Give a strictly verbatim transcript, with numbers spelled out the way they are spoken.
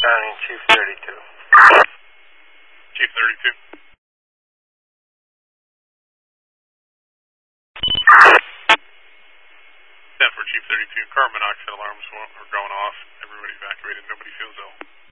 County Chief thirty-two. Chief thirty-two. ten for Chief thirty-two. Carbon monoxide alarms are going off. Everybody evacuated. Nobody feels ill.